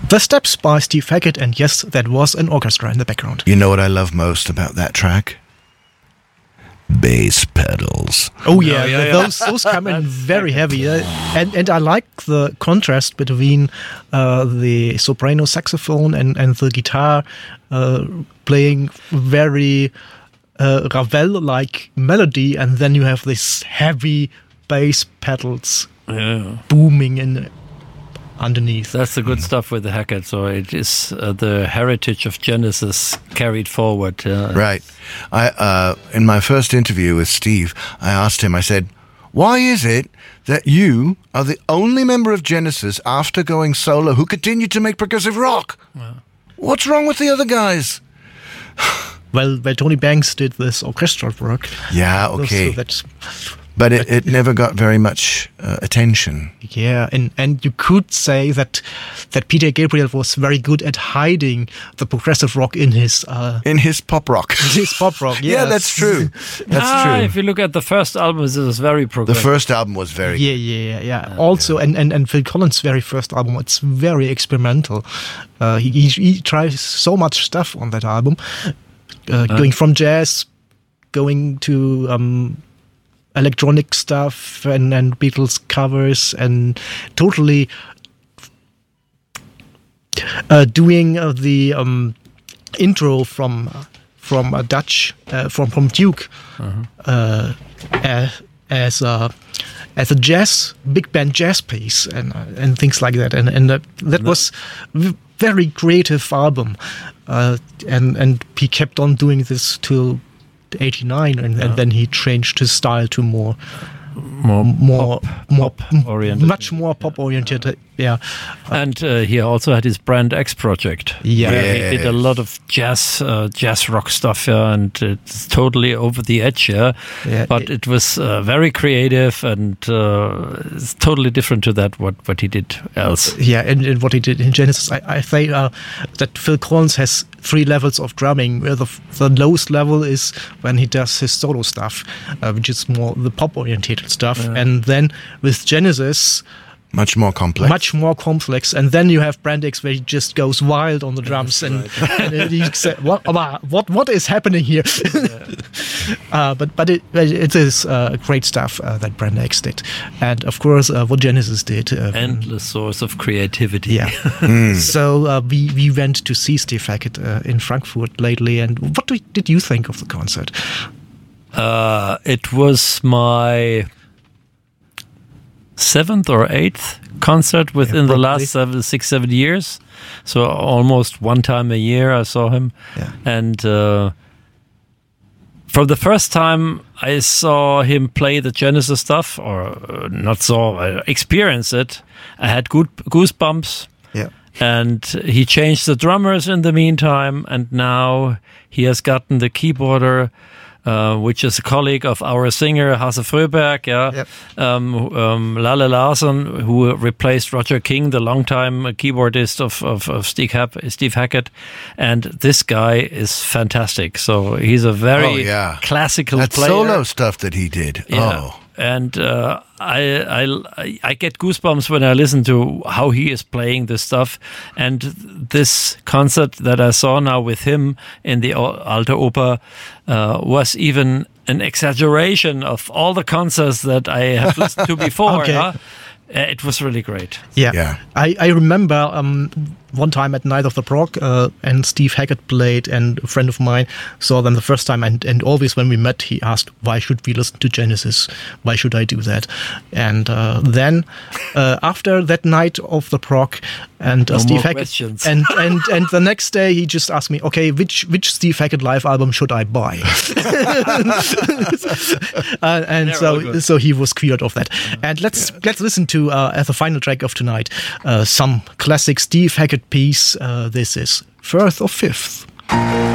The Steps by Steve Hackett, and yes, that was an orchestra in the background. You know what I love most about that track? Bass pedals. Oh yeah. Those come in very heavy, and I like the contrast between the soprano saxophone and the guitar playing very Ravel-like melody, and then you have this heavy bass pedals booming in underneath. That's the good stuff with the Hackett. So it is the heritage of Genesis carried forward. Right. I in my first interview with Steve, I asked him, I said, why is it that you are the only member of Genesis after going solo who continued to make progressive rock? What's wrong with the other guys? Well, Tony Banks did this orchestral work. Yeah, okay. So that's... But it never got very much attention. Yeah, and you could say that Peter Gabriel was very good at hiding the progressive rock in his pop rock. His pop rock, yes. Yeah, that's true. That's true. If you look at the first album, it was very progressive. The first album was very good. Yeah. Also, and Phil Collins' very first album, it's very experimental. He tries so much stuff on that album, going from jazz, going to electronic stuff and Beatles covers, and totally doing the intro from Dutch from Duke as a jazz big band jazz piece and things like that, and that was very creative album, and he kept on doing this till 89, and then he changed his style to more pop oriented, much more pop oriented. Yeah, and he also had his Brand X project. Yeah, he did a lot of jazz rock stuff, and it's totally over the edge. But it was very creative, and it's totally different to that what he did else. Yeah, and what he did in Genesis, I think that Phil Collins has 3 levels of drumming, where the lowest level is when he does his solo stuff, which is more the pop oriented stuff, and then with Genesis, much more complex, and then you have Brand X, where he just goes wild on the drums, and he said, "What is happening here?" But it is great stuff that Brand X did, and of course what Genesis did. Endless source of creativity. Yeah. So we went to see Steve Hackett in Frankfurt lately, and what did you think of the concert? It was my 7th or 8th concert within the last 6-7 years, so almost one time a year I saw him. And from the first time I saw him play the Genesis stuff, or I experienced it, I had goosebumps. And he changed the drummers in the meantime, and now he has gotten the keyboarder, which is a colleague of our singer Hasse Fröberg, Lalle Larsson, who replaced Roger King, the longtime keyboardist of Steve Hackett, and this guy is fantastic. So he's a very classical player. That solo stuff that he did. And I get goosebumps when I listen to how he is playing this stuff. And this concert that I saw now with him in the Alte Oper was even an exaggeration of all the concerts that I have listened to before. It was really great. Yeah. I remember one time at Night of the Prog, and Steve Hackett played, and a friend of mine saw them the first time, and always when we met, he asked, why should we listen to Genesis? Why should I do that? And then after that Night of the Prog, and Steve Hackett, and the next day he just asked me, okay, which Steve Hackett live album should I buy? And so he was cleared of that. And let's listen to as the final track of tonight some classic Steve Hackett piece. This is Firth of Fifth.